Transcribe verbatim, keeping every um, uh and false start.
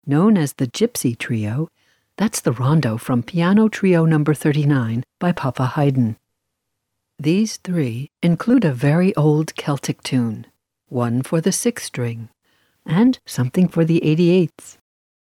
Known as the Gypsy Trio, that's the rondo from Piano Trio number thirty-nine by Papa Haydn. These three include a very old Celtic tune, one for the sixth string, and something for the eighty-eighths.